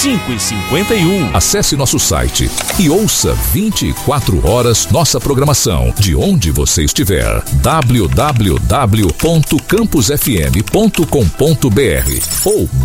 5h51. Acesse nosso site e ouça 24 horas nossa programação de onde você estiver. www.campusfm.com.br ou